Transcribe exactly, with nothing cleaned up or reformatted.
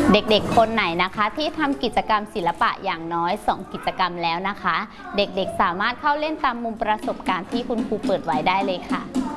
เด็กๆคนไหนนะคะที่ทำกิจกรรมศิลปะอย่างน้อยสองกิจกรรมแล้วนะคะเด็กๆสามารถเข้าเล่นตามมุมประสบการณ์ที่คุณครูเปิดไว้ได้เลยค่ะ